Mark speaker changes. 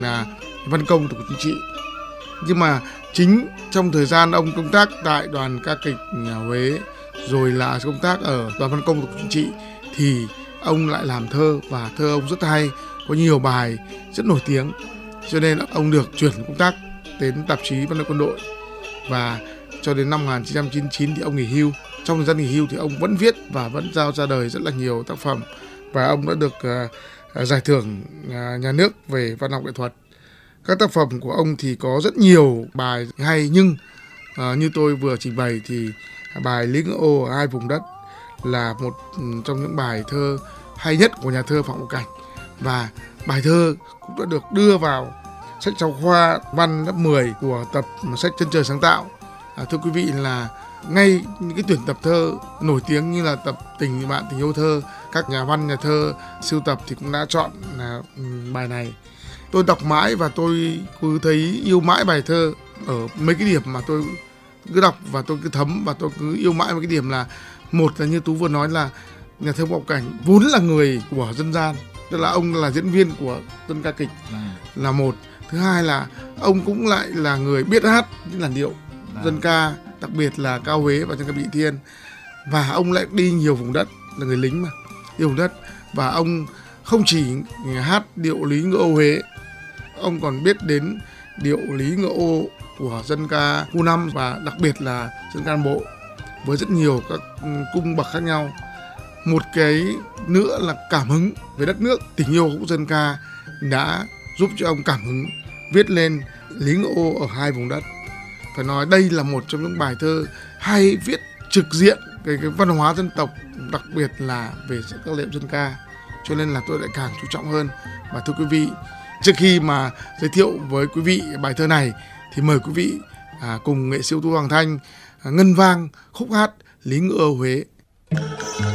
Speaker 1: là văn công của chính trị. Nhưng mà chính trong thời gian ông công tác tại đoàn ca kịch nhà Huế rồi là công tác ở đoàn văn công của chính trị thì ông lại làm thơ, và thơ ông rất hay, có nhiều bài rất nổi tiếng, cho nên ông được chuyển công tác đến tạp chí Văn nghệ Quân đội, và cho đến năm 1999 thì ông nghỉ hưu. Trong thời gian nghỉ hưu thì ông vẫn viết và vẫn giao ra đời rất là nhiều tác phẩm, và ông đã được giải thưởng nhà nước về văn học nghệ thuật. Các tác phẩm của ông thì có rất nhiều bài hay, nhưng như tôi vừa trình bày thì bài Lý Ngựa Ô ở hai vùng đất là một trong những bài thơ hay nhất của nhà thơ Phạm Ngọc Cảnh, và bài thơ cũng đã được đưa vào sách giáo khoa văn lớp 10 của tập sách Chân Trời Sáng Tạo. Thưa quý vị, là ngay những cái tuyển tập thơ nổi tiếng như là tập Tình Bạn Tình Yêu Thơ, các nhà văn nhà thơ sưu tập thì cũng đã chọn bài này. Tôi đọc mãi và tôi cứ thấy yêu mãi bài thơ ở mấy cái điểm mà tôi cứ đọc và tôi cứ thấm, và tôi cứ yêu mãi một cái điểm là, một là như Tú vừa nói là nhà thơ Ngọc Cảnh vốn là người của dân gian, tức là ông là diễn viên của dân ca kịch là một. Thứ hai là ông cũng lại là người biết hát những làn điệu dân ca, đặc biệt là cao Huế và dân ca Vị Thiên, và ông lại đi nhiều vùng đất, là người lính mà, nhiều vùng đất, và ông không chỉ hát điệu Lý Ngựa Ô Huế, ông còn biết đến điệu Lý Ngựa Ô của dân ca khu 5 và đặc biệt là dân ca Nam Bộ với rất nhiều các cung bậc khác nhau. Một cái nữa là cảm hứng về đất nước, tình yêu của dân ca đã giúp cho ông cảm hứng viết lên Lý Ngựa Ô ở hai vùng đất. Phải nói đây là một trong những bài thơ hay, viết trực diện cái văn hóa dân tộc, đặc biệt là về các điệu dân ca, cho nên là tôi lại càng chú trọng hơn. Và thưa quý vị, trước khi mà giới thiệu với quý vị bài thơ này thì mời quý vị cùng nghệ sĩ ưu tú Hoàng Thanh ngân vang khúc hát Lý Ngựa Ô Huế.